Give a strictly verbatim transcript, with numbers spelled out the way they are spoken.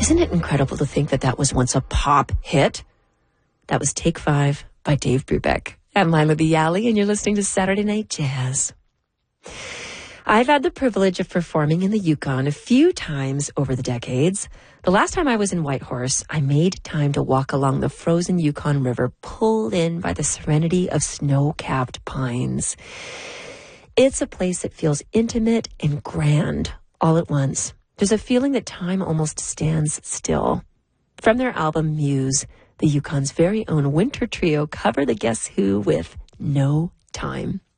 Isn't it incredible to think that that was once a pop hit? That was Take Five by Dave Brubeck. I'm Lila Bialy, and you're listening to Saturday Night Jazz. I've had the privilege of performing in the Yukon a few times over the decades. The last time I was in Whitehorse, I made time to walk along the frozen Yukon River, pulled in by the serenity of snow-capped pines. It's a place that feels intimate and grand all at once. There's a feeling that time almost stands still. From their album Muse, the Yukon's very own winter trio cover the Guess Who with No Time.